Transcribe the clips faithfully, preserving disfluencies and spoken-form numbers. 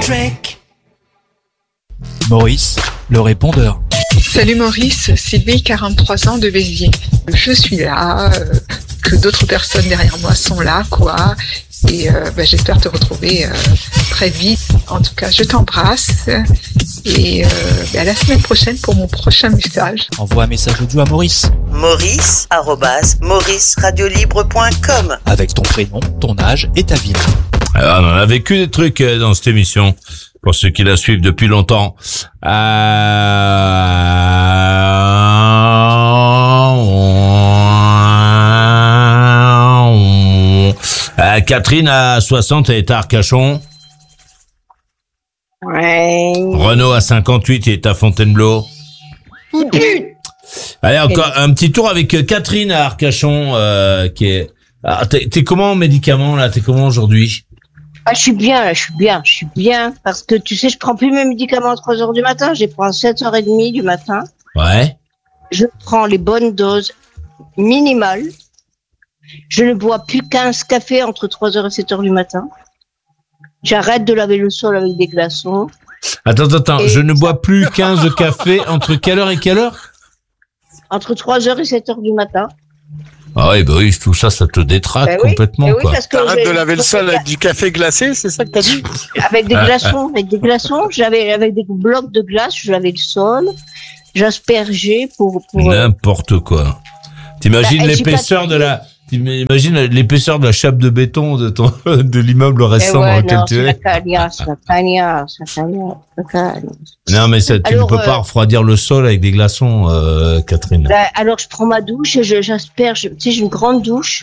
Trek. Maurice, le répondeur. Salut Maurice, Sylvie, quarante-trois ans de Béziers. Je suis là, euh, que d'autres personnes derrière moi sont là, quoi. Et euh, bah, j'espère te retrouver euh, très vite. En tout cas, je t'embrasse. Et euh, bah, à la semaine prochaine pour mon prochain message. Envoie un message audio à Maurice. Maurice arobase maurice radio libre point com Avec ton prénom, ton âge et ta ville. Alors, on a vécu des trucs dans cette émission. Pour ceux qui la suivent depuis longtemps. Euh... Euh, Catherine à soixante, elle est à Arcachon. Ouais. Renaud à cinquante-huit, il est à Fontainebleau. Allez, encore un petit tour avec Catherine à Arcachon, euh, qui est... Ah, t'es, t'es comment en médicaments, là? T'es comment aujourd'hui? Ah, je suis bien, là, je suis bien, je suis bien. Parce que, tu sais, je prends plus mes médicaments à trois heures du matin. Je les prends à sept heures trente du matin. Ouais. Je prends les bonnes doses minimales. Je ne bois plus quinze cafés entre trois heures et sept heures du matin. J'arrête de laver le sol avec des glaçons. Attends, attends, Et je ne ça... bois plus quinze cafés entre quelle heure et quelle heure? Entre trois heures et sept heures du matin. Ah oui, bah oui, tout ça, ça te détraque Ben oui, complètement, ben oui, quoi. parce que T'arrêtes j'ai- de laver le sol avec du café glacé, c'est ça que t'as dit? Avec des glaçons, avec des glaçons, j'avais, avec des blocs de glace, je lavais le sol, j'aspergeais pour, pour, euh, N'importe quoi. T'imagines Bah, l'épaisseur j'ai de la, t'imagines l'épaisseur de la chape de béton de ton, de l'immeuble eh récent ouais, dans lequel non, tu c'est es. la cagnasse, la cagnasse, la cagnasse, la cagnasse. Non, mais ça, tu Alors, ne peux euh, pas refroidir le sol avec des glaçons, euh, Catherine. Bah, alors, je prends ma douche, et je, j'asperge, tu sais, j'ai une grande douche.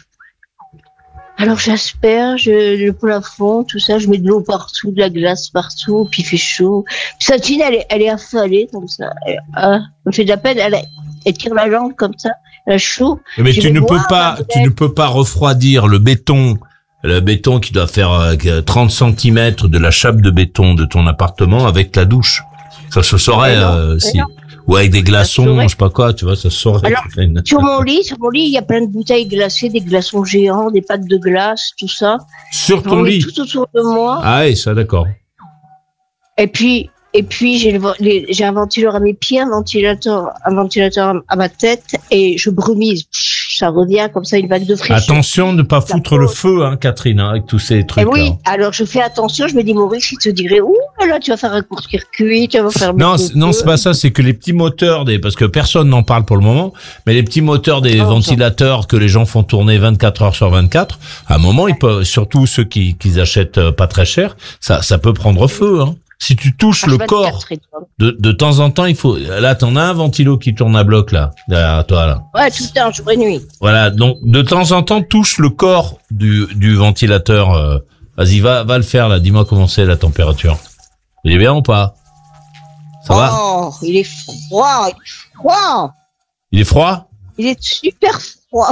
Alors, j'asperge le plafond, tout ça, je mets de l'eau partout, de la glace partout, puis il fait chaud. Puis Satine, elle est, elle est affalée, comme ça. Elle, ah, elle me fait de la peine, elle, elle tire la jambe comme ça, elle a chaud. Mais je tu vais ne peux boire pas, ma tu ne peux pas refroidir le béton, le béton qui doit faire euh, trente centimètres de la chape de béton de ton appartement avec la douche. Ça se saurait, Mais non, euh, mais si. non. Ou avec des glaçons, saurait. je sais pas quoi, tu vois, ça se saurait. Alors, Catherine. Sur mon lit, sur mon lit, il y a plein de bouteilles glacées, des glaçons géants, des pâtes de glace, tout ça. Sur ton J'en mets lit. tout autour de moi. Ah oui, ça, d'accord. Et puis, et puis j'ai, le, les, j'ai un ventilateur à mes pieds, un ventilateur, un ventilateur à ma tête, et je brumise. Pff, ça revient comme ça, une vague de fraîcheur. Attention de ne pas foutre le feu, hein, Catherine, hein, avec tous ces trucs. Et oui, alors je fais attention, je me dis, Maurice, il te dirait, ouh, là, tu vas faire un court-circuit, tu vas faire Non, mettre c'est- le non, feu. c'est pas ça, c'est que les petits moteurs des, parce que personne n'en parle pour le moment, mais les petits moteurs des Oh, ventilateurs que les gens font tourner vingt-quatre heures sur vingt-quatre, à un moment, ils peuvent, surtout ceux qui, qui achètent euh, pas très cher, ça, ça peut prendre feu, hein. Si tu touches le H corps, vingt-quatre, et toi. de, de temps en temps, il faut, là, t'en as un ventilo qui tourne à bloc, là, derrière toi, là. Ouais, tout le temps, jour et nuit. Voilà. Donc, de temps en temps, touche le corps du, du ventilateur, euh, vas-y, va, va le faire, là. Dis-moi comment c'est la température. Il est bien ou pas? Ça va? Oh, il est froid, il est froid. Il est froid? Il est super froid.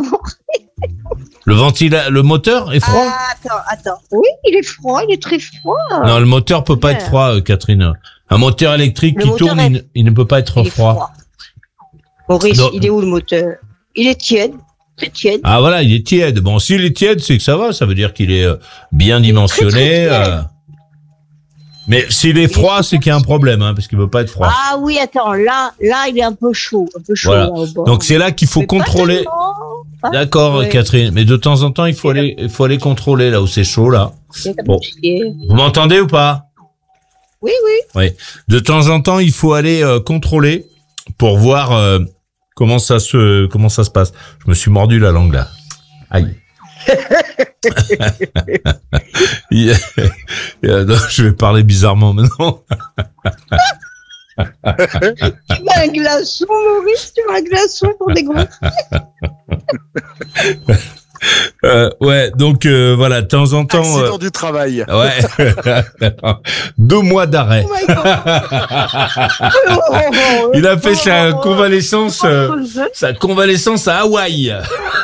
Le ventila, le moteur est froid? Ah, attends, attends. Oui, il est froid, il est très froid. Non, le moteur peut pas Ouais. être froid, euh, Catherine. Un moteur électrique Le qui moteur tourne, est- il, ne- il ne peut pas être Il est froid. froid. Maurice, Donc- il est où le moteur? Il est tiède, très tiède. Ah voilà, il est tiède. Bon, s'il est tiède, c'est que ça va. Ça veut dire qu'il est euh, bien dimensionné. très, très tiède. euh. Mais s'il est froid, c'est qu'il y a un problème, hein, parce qu'il peut pas être froid. Ah oui, attends, là, là, il est un peu chaud, un peu chaud. Voilà. là, au bord. Donc c'est là qu'il faut Mais pas contrôler. tellement, pas- D'accord, Ouais. Catherine. Mais de temps en temps, il faut C'est aller, il faut aller contrôler là où c'est chaud là. C'est comme Bon. chier. Vous m'entendez ou pas? Oui, oui. De temps en temps, il faut aller euh, contrôler pour voir euh, comment ça se comment ça se passe. Je me suis mordu la langue là. Aïe. Il- euh, non, je vais parler bizarrement maintenant. Tu veux un glaçon, Maurice? Tu veux un glaçon pour dégonfler? Euh, ouais, donc euh, voilà, de temps en temps. Accident du travail. euh, ouais. Deux mois d'arrêt. Oh my God. Il a fait sa convalescence, euh, Oh, sa convalescence à Hawaï.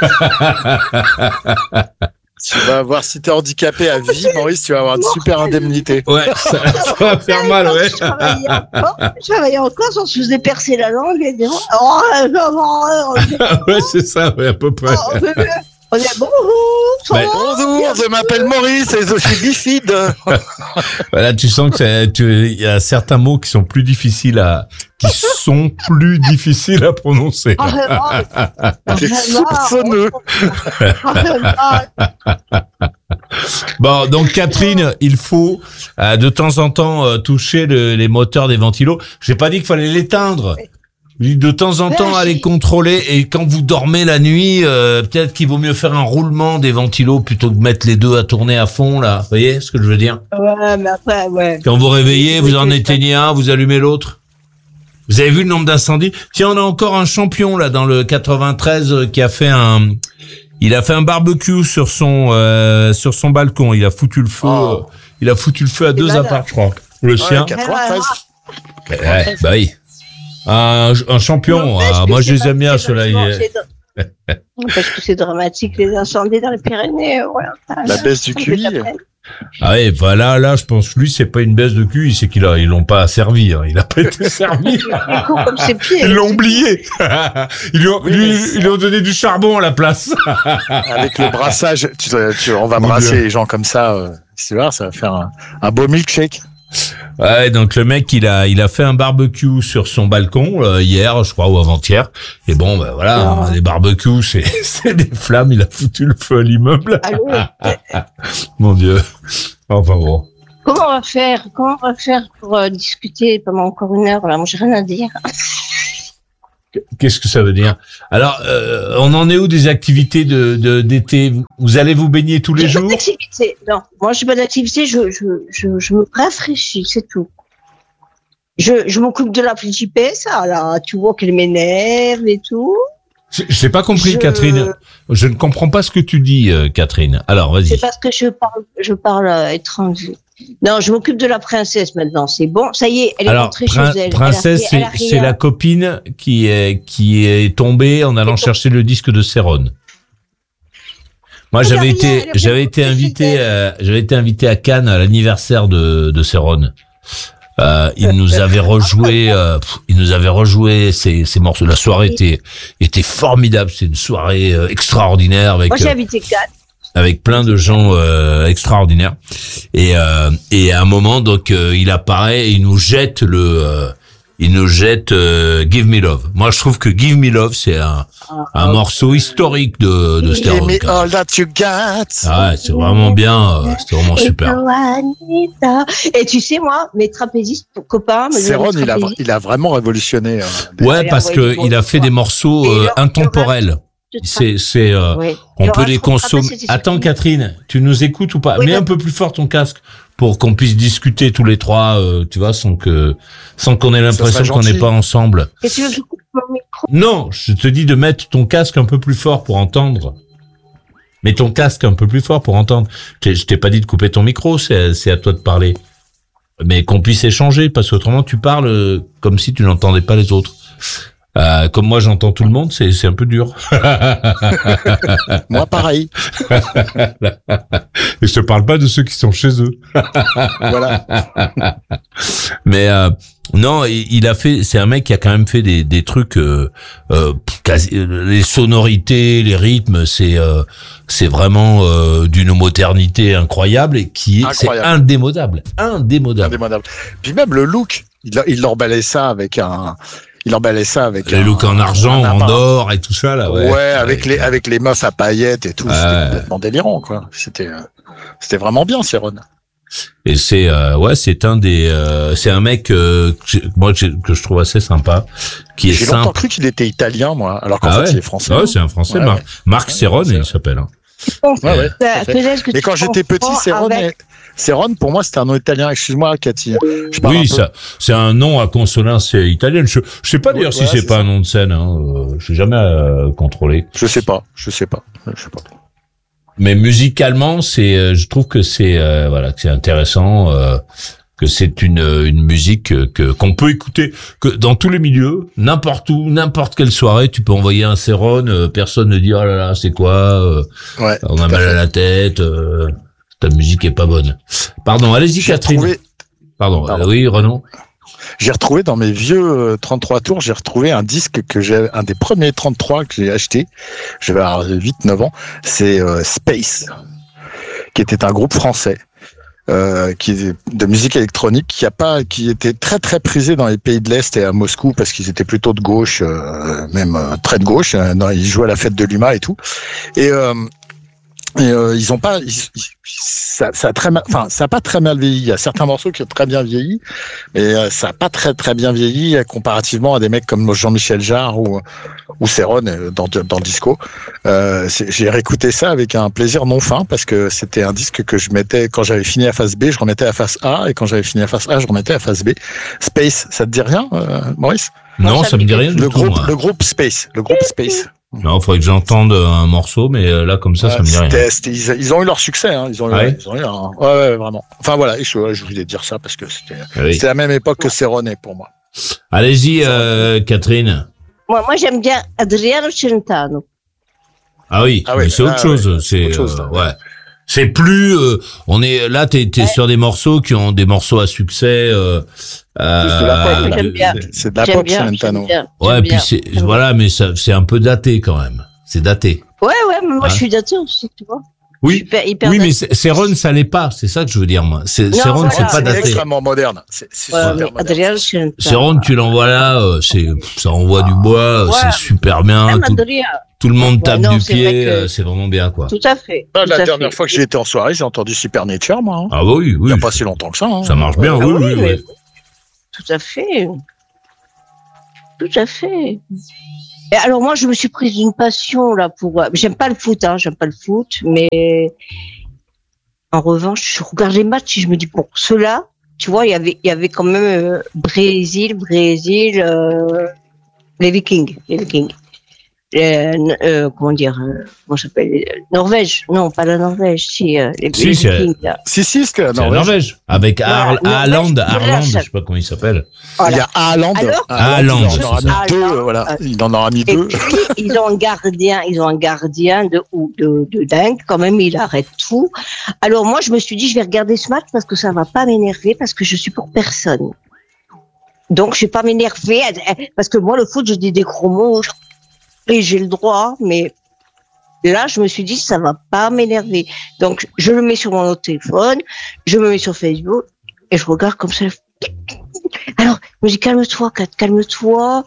Tu vas voir, si t'es handicapé à vie, Maurice, tu vas avoir une super indemnité. Ouais, ça, ça va faire mal, ouais. Je travaillais encore, je travaillais encore, on se faisait percer la langue. Et des... oh, non, non, non, Ouais, c'est ça, ouais, à peu près. oh, bébé, On est bonjour. Ben, Bonjour, je m'appelle Maurice et je suis bifide. Voilà, tu sens que c'est- tu- il y a certains mots qui sont plus difficiles à, qui sont plus difficiles à prononcer. Ah, vraiment. T'es soupçonneux. Bon, donc Catherine, il faut euh, de temps en temps euh, toucher le- les moteurs des ventilos. J'ai pas dit qu'il fallait l'éteindre. J'ai dit de temps en temps Ouais, aller j'ai- contrôler, et quand vous dormez la nuit, euh, peut-être qu'il vaut mieux faire un roulement des ventilos plutôt que de mettre les deux à tourner à fond là. Vous voyez ce que je veux dire? Ouais, mais après, ouais. Quand vous réveillez, vous en Oui, éteignez un, vous allumez l'autre. Vous avez vu le nombre d'incendies? Tiens, on a encore un champion là dans le quatre-vingt-treize euh, qui a fait un, il a fait un barbecue sur son euh, sur son balcon. Il a foutu le feu, Oh. euh, il a foutu le feu à deux malade. apparts, je crois. Le sien. Ouais, quatre-vingt-treize. Ouais, bah oui. Un, un champion. Non, Ah, parce que moi, je c'est les pas- aime bien c'est ceux-là. vachement- Il- c'est dra- Parce que c'est dramatique, les incendies dans les Pyrénées. Ouais. La baisse du Q I. Ah ouais, voilà, là, je pense que lui, c'est pas une baisse de cul, c'est qu'il a, ils l'ont pas servi. Hein. Il a pas été servi. Il court comme ses pieds. Ils l'ont oublié. Ils lui ont, Oui, lui- mais- ils lui ont donné du charbon à la place. Avec le brassage, tu, tu- on va Mon brasser Dieu. les gens comme ça. Euh, tu vois, ça va faire un, un beau milkshake. Ouais, donc le mec, il a, il a fait un barbecue sur son balcon euh, hier, je crois, ou avant-hier. Et bon, ben voilà, Ah. hein, les barbecues, c'est, c'est des flammes. Il a foutu le feu à l'immeuble. Allô, Mon Dieu. Enfin bon. comment on va faire Comment on va faire pour euh, discuter pendant encore une heure là? Moi, j'ai rien à dire. Qu'est-ce que ça veut dire? Alors, euh, on en est où des activités de, de d'été? Vous- Vous allez vous baigner tous les J'ai pas jours? d'activité. Non, moi, j'ai pas d'activité. Je, je, je, je me rafraîchis, c'est tout. Je, je m'occupe de la petite ça, là. Tu vois qu'elle m'énerve et tout. Je n'ai pas compris, Je- Catherine. Je ne comprends pas ce que tu dis, euh, Catherine. Alors, vas-y. C'est parce que je parle, je parle euh, étranger. Non, je m'occupe de la princesse maintenant. C'est bon. Ça y est, elle est Alors, rentrée prin- chez elle. princesse, Elle a- elle a c'est, rien. c'est la copine qui est, qui est tombée en allant C'est chercher le disque de Céron. Moi, Elle a j'avais rien, été, elle a j'avais rien été fait invité, chez elle. euh, j'avais été invité à Cannes à l'anniversaire de, de Céron. Euh, il nous avait rejoué, euh, pff, il nous avait rejoué ces, ces morceaux. La soirée était, était formidable. C'est une soirée euh, extraordinaire avec. Moi, j'ai euh, invité quatre. avec plein de gens euh, extraordinaires, et euh, et à un moment donc euh, il apparaît et il nous jette le euh, il nous jette euh, Give Me Love. Moi je trouve que Give Me Love c'est un un morceau historique de de Give Stereo. me all that you got. Ah ouais, c'est vraiment bien, euh, c'est vraiment super. Et tu sais, moi, mes trapézistes copains, mes Céron, il a, trapézistes, il a vraiment révolutionné. euh, des- Ouais, Allez, parce envoyez que du il a bon fait des morceaux Et euh, leur- intemporels. de C'est c'est euh, Ouais. on Leur peut les intro consommer. trapèze, c'était Attends super. Catherine, tu nous écoutes ou pas? Oui, Mets non. un peu plus fort ton casque pour qu'on puisse discuter tous les trois, euh, tu vois, sans que sans qu'on ait l'impression serait qu'on n'est gentil. pas ensemble. Et tu veux que je coupe mon micro? Non, je te dis de mettre ton casque un peu plus fort pour entendre. Mets ton casque un peu plus fort pour entendre. Je je t'ai pas dit de couper ton micro, c'est c'est à toi de parler. Mais qu'on puisse échanger, parce qu'autrement tu parles euh, comme si tu n'entendais pas les autres. Euh, comme moi j'entends tout le monde, c'est c'est un peu dur. Moi, pareil. Et je te parle pas de ceux qui sont chez eux. Voilà. Mais euh, non, il, il a fait. C'est un mec qui a quand même fait des, des trucs. Euh, euh, quasi, euh, les sonorités, les rythmes, c'est euh, c'est vraiment euh, d'une modernité incroyable et qui est c'est Incroyable. indémodable, indémodable. Indémodable. Puis même le look, il, il emballait ça avec un. Il emballait ça avec Les un, looks en argent, un en amas. or et tout ça là. Ouais, Ouais, avec les avec les meufs à paillettes et tout, Ouais. c'était complètement délirant quoi. C'était euh, c'était vraiment bien, Céron. Et c'est euh, ouais, c'est un des, euh, c'est un mec euh, que j'ai- moi que, j'ai- que je trouve assez sympa, qui est J'ai longtemps simple. cru qu'il était italien, moi, alors qu'en Ah fait ouais. il est français. Ouais, c'est un Français, Ouais, Marc, ouais. Marc Ouais, Céron, c'est- il s'appelle. Hein. Ouais, ouais. Bah, à fait. peut-être que Et tu quand j'étais petit, confonds Céron, avec- Céron, pour moi, c'était un nom italien. Excuse-moi, Cathy. Je parle un Oui, peu. ça, c'est un nom à consonance italienne. Je, je sais pas d'ailleurs Ouais, si c'est c'est pas ça. un nom de scène. Hein. Euh, j'ai jamais euh, contrôlé. Je sais pas, je sais pas, je sais pas. Mais musicalement, c'est, euh, je trouve que c'est, euh, voilà, que c'est intéressant, euh, que c'est une une musique que que- qu'on peut écouter que dans tous les milieux, n'importe où, n'importe quelle soirée, tu peux envoyer un Céron, euh, personne ne dit oh là là, c'est quoi, euh, Ouais. on tout a à mal fait. à la tête, euh, ta musique est pas bonne. Pardon, allez-y J'ai Catherine. retrouvé, Pardon, Pardon. euh, oui Renaud. j'ai retrouvé dans mes vieux euh, trente-trois tours, j'ai retrouvé un disque que j'ai, un des premiers trente-trois que j'ai acheté. Je vais avoir huit neuf ans. C'est euh, Space, qui était un groupe français. Euh, qui est de musique électronique, qui a pas, qui était très très prisé dans les pays de l'Est et à Moscou parce qu'ils étaient plutôt de gauche, euh, même euh, très de gauche. Euh, non, ils jouaient à la fête de l'U M A et tout. Et euh, Et euh, ils ont pas, ils, ils, ça, ça a très mal, enfin, ça a pas très mal vieilli. Il y a certains morceaux qui ont très bien vieilli, mais euh, ça a pas très très bien vieilli comparativement à des mecs comme Jean-Michel Jarre ou ou Céron dans dans le disco. Euh, j'ai réécouté ça avec un plaisir non fin parce que c'était un disque que je mettais quand j'avais fini la phase B, je remettais à face A, et quand j'avais fini la phase A, je remettais à phase B. Space, ça te dit rien, euh, Maurice? Non, non, ça, ça me dit rien du le tout. Groupe, moi. Le groupe Space, le groupe Space. Non, il faudrait que j'entende un morceau, mais là, comme ça, ouais, ça me dit rien. Ils, ils ont eu leur succès, hein. Ils ont eu, ouais. ils ont eu un, ouais, ouais, vraiment. Enfin, voilà, je, je voulais dire ça parce que c'était, oui. c'était la même époque que Céroné pour moi. Allez-y, euh, Catherine. Moi, moi, j'aime bien Adriano Celentano. Ah oui, ah oui mais c'est autre ah, chose. Ouais, c'est, autre chose, euh, ouais. C'est plus, euh, on est là, t'es, t'es ouais. sur des morceaux qui ont des morceaux à succès. Euh, euh, c'est de la pop, j'aime bien. C'est de la pop, Celentano. Ouais, puis c'est, j'aime voilà, mais ça, c'est un peu daté quand même. C'est daté. Ouais, ouais, mais moi hein? je suis daté aussi, tu vois. Oui, hyper, hyper oui, daté. Mais Céron, ça l'est pas. C'est ça que je veux dire, moi. C'est, Céron, voilà, c'est pas daté. C'est extrêmement moderne. C'est, c'est ouais, super moderne. Céron, tu l'envoies là, euh, c'est, ça envoie du bois, ouais. c'est super bien. Tout, tout le monde tape ouais, non, du pied, que... c'est vraiment bien, quoi. Tout à fait. Ah, tout la à dernière fait. fois que j'ai été en soirée, j'ai entendu Supernature, moi. Hein. Ah bah oui, oui. Il n'y a pas si longtemps que ça. Hein. Ça marche bien, ah, oui, oui, oui, oui. Tout à fait. Tout à fait. Et alors moi, je me suis prise d'une passion là pour. J'aime pas le foot, hein, j'aime pas le foot, mais en revanche, je regarde les matchs et je me dis bon, ceux-là, tu vois, il y avait, il y avait quand même euh, Brésil, Brésil, euh, les Vikings, les Vikings. Euh, euh, comment dire, euh, comment ça s'appelle, Norvège, non, pas la Norvège, si, euh, les, si, les c'est, Vikings, là. si, si, c'est la Norvège. C'est la Norvège, avec Haaland, voilà, Haaland, je sais pas comment il s'appelle. Voilà. Il y a Haaland, Haaland, il en aura mis deux, voilà, il en aura mis et deux. Puis, ils ont un gardien, ils ont un gardien de, de, de dingue, quand même, il arrête tout. Alors moi, je me suis dit, je vais regarder ce match parce que ça va pas m'énerver, parce que je suis pour personne. Donc, je vais pas m'énerver, parce que moi, le foot, je dis des gros mots, et j'ai le droit, mais là, je me suis dit, ça va pas m'énerver. Donc, je le mets sur mon autre téléphone, je me mets sur Facebook, et je regarde comme ça. Alors, je me dis, calme-toi, Kat, calme-toi.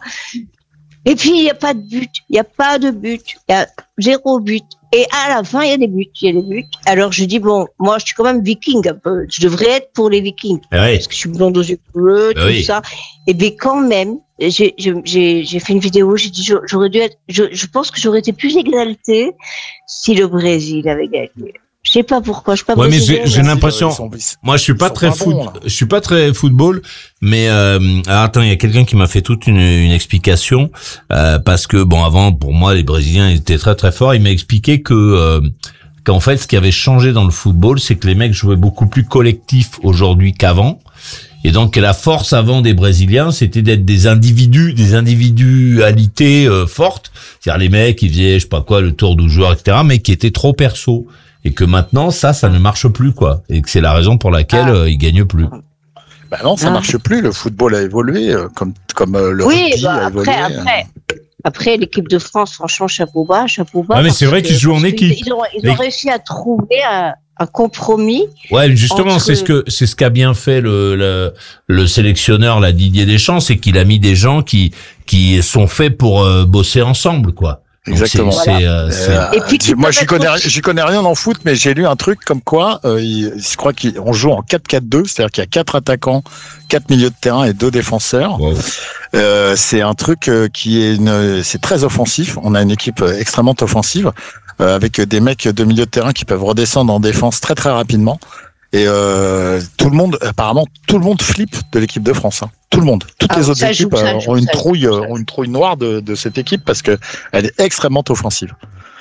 Et puis, il n'y a pas de but, il n'y a pas de but, il y a zéro but. Et à la fin, il y a des buts, il y a des buts. Alors, je dis, bon, moi, je suis quand même viking un peu. Je devrais être pour les vikings. Oui. Parce que je suis blonde aux yeux bleus, tout oui. ça. Et bien, quand même, j'ai, j'ai, j'ai fait une vidéo, j'ai dit, j'aurais dû être, je, je pense que j'aurais été plus exaltée si le Brésil avait gagné. Je sais pas pourquoi, je suis pas ouais, mais j'ai, j'ai l'impression, sont, moi, je suis pas très foot, bons, je suis pas très football, mais, euh, alors, attends, il y a quelqu'un qui m'a fait toute une, une explication, euh, parce que, bon, avant, pour moi, les Brésiliens étaient très très forts. Il m'a expliqué que, euh, qu'en fait, ce qui avait changé dans le football, c'est que les mecs jouaient beaucoup plus collectif aujourd'hui qu'avant. Et donc, la force avant des Brésiliens, c'était d'être des individus, des individualités euh, fortes. C'est-à-dire les mecs, ils faisaient, je sais pas quoi, le tour du joueur, et cetera, mais qui étaient trop perso. Et que maintenant, ça, ça ne marche plus, quoi. Et que c'est la raison pour laquelle ah. euh, ils gagnent plus. Ben non, ça ah. marche plus. Le football a évolué, euh, comme comme euh, le oui, rugby bah, a après, évolué. Après, après, l'équipe de France, franchement, chapeau bas, chapeau bas. Ah, mais c'est vrai qu'ils jouent en équipe. Ils ont, ils ont Les... réussi à trouver un, un compromis. Ouais, justement, entre... c'est ce que c'est ce qu'a bien fait le le, le sélectionneur, là, Didier Deschamps, c'est qu'il a mis des gens qui qui sont faits pour euh, bosser ensemble, quoi. Exactement. C'est, c'est, euh, c'est... Euh, et puis, moi, j'y connais, j'y connais rien en foot, mais j'ai lu un truc comme quoi, euh, il, je crois qu'on joue en quatre quatre deux, c'est-à-dire qu'il y a quatre attaquants, quatre milieux de terrain et deux défenseurs. Wow. Euh, c'est un truc euh, qui est une, c'est très offensif. On a une équipe extrêmement offensive, euh, avec des mecs de milieu de terrain qui peuvent redescendre en défense très très rapidement. Et euh, tout le monde, apparemment, tout le monde flippe de l'équipe de France. Hein. Tout le monde, toutes ah, les autres équipes joue, ont une trouille, joue, ont une trouille noire de, de cette équipe parce que elle est extrêmement offensive.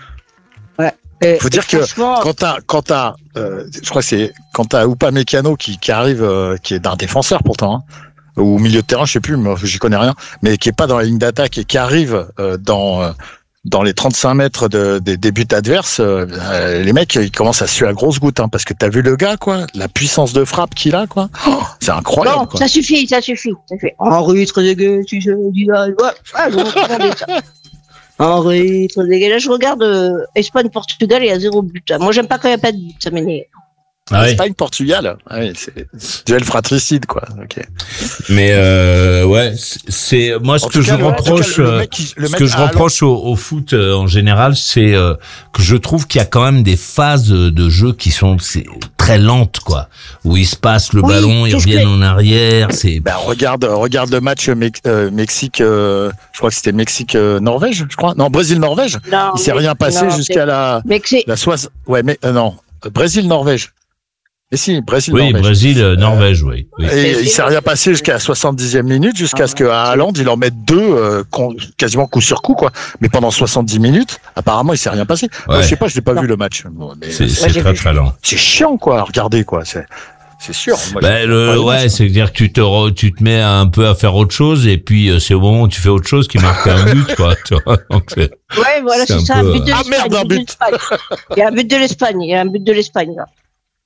Ouais. Il faut dire que quand t'as, quand t'as, euh, je crois que c'est quand t'as Upamecano qui qui arrive, euh, qui est d'un défenseur pourtant, hein, ou au milieu de terrain, je sais plus, mais j'y connais rien, mais qui est pas dans la ligne d'attaque et qui arrive euh, dans euh, dans les trente-cinq mètres de, des, des buts adverses, euh, les mecs, ils commencent à suer à grosses gouttes, hein, parce que t'as vu le gars, quoi, la puissance de frappe qu'il a, quoi. Oh, c'est incroyable, Bon, quoi. ça suffit, ça suffit. Ça fait Henri Trezeguet, tu sais, dis là, ouais, ah, je m'entendais ça. Henri Trezeguet, là, je regarde euh, Espagne-Portugal, il y a zéro but. Là. Moi, j'aime pas quand il n'y a pas de but, ça m'énerve. Ah oui. Espagne, Portugal, ah oui, c'est duel fratricide, quoi. Ok. Mais euh, ouais, c'est- c'est moi ce En que tout je cas, le- en tout cas, reproche, le euh, mec qui- le ce mec que je à reproche au, au foot euh, en général, c'est euh, que je trouve qu'il y a quand même des phases de jeu qui sont c'est, très lentes, quoi, où il se passe le Oui, ballon, ils c'est ce reviennent que- en arrière, c'est Ben, regarde, regarde le match Mex- euh, Mexique, euh, je crois que c'était Mexique-Norvège, je crois. Non, Brésil-Norvège. Non, Il s'est mais- rien passé non, jusqu'à la, Mais que c'est. la soixante. Ouais, mais euh, non, euh, Brésil-Norvège. Et si, oui, Brésil-Norvège. Brésil, euh, Norvège, oui. oui. Et il s'est rien passé jusqu'à la soixante-dixième minute, jusqu'à Ah, ce qu'à Haaland, il en mette deux, euh, con- quasiment coup sur coup, quoi. Mais pendant soixante-dix minutes, apparemment, il s'est rien passé. Moi, Ouais. je sais pas, je l'ai pas Non. vu le match. Bon, mais C'est, c'est, c'est j'ai très vu. très lent. c'est chiant, quoi, regardez, quoi. C'est, c'est sûr. Moi, Ben, je- le, pas le ouais, match, c'est-à-dire que tu te, re- tu te mets un peu à faire autre chose et puis euh, c'est au moment où tu fais autre chose qui marque un but, quoi. Tu vois, donc c'est- Ouais, voilà, C'est c'est un ça, peu, un but de euh, Ah, l'Espagne. merde, un but de but. l'Espagne. Il y a un but de l'Espagne, il y a un but de l'Espagne, là.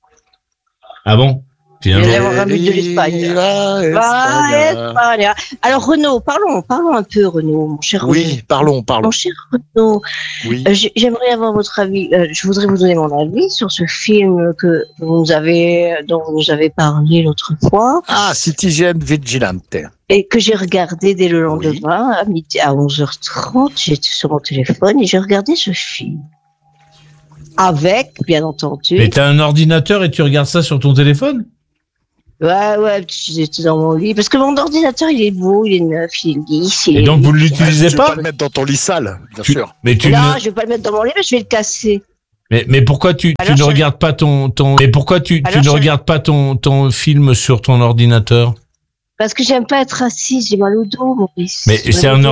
Ah bon? Il Finalement. y a avoir un but de l'Espagne. Ah, Bah, Espagne. Espagne. Alors, Renaud, parlons, parlons un peu, Renaud, mon cher Renaud. Oui, parlons, parlons. Mon cher Renaud, Oui. euh, j'ai- j'aimerais avoir votre avis. euh, je voudrais vous donner mon avis sur ce film que vous nous avez, dont vous nous avez parlé l'autre fois Ah, Citizen Vigilante. et que j'ai regardé dès le Oui. lendemain à midi, à onze heures trente. J'étais sur mon téléphone et j'ai regardé ce film. Avec, bien entendu. Mais t'as un ordinateur et tu regardes ça sur ton téléphone? Ouais, ouais, j'étais dans mon lit. Parce que mon ordinateur, il est beau, il est neuf, il est lisse. Il Et est donc vous ne Tu l'utilisez veux pas pas? le mettre dans ton lit sale, bien Tu- sûr. Mais tu Non, ne, je vais pas le mettre dans mon lit, mais je vais le casser. mais, mais pourquoi tu, tu Alors, ne je- regardes pas ton, ton, mais pourquoi tu, tu Alors, ne je- regardes pas ton, ton film sur ton ordinateur? Parce que j'aime pas être assise, j'ai mal au dos, Maurice. Mais J'ai c'est mal au un dos.